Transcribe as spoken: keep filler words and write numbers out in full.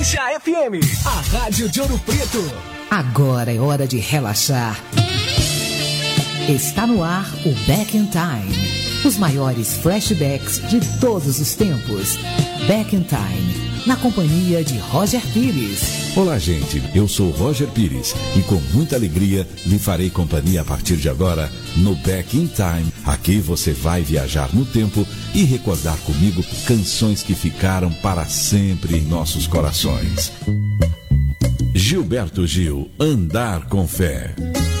Tarja F M, a rádio de Ouro Preto. Agora é hora de relaxar. Está no ar o Back in Time. Os maiores flashbacks de todos os tempos. Back in Time, na companhia de Roger Pires. Olá, gente. Eu sou Roger Pires e com muita alegria lhe farei companhia a partir de agora no Back in Time. Aqui você vai viajar no tempo e recordar comigo canções que ficaram para sempre em nossos corações. Gilberto Gil, Andar com Fé.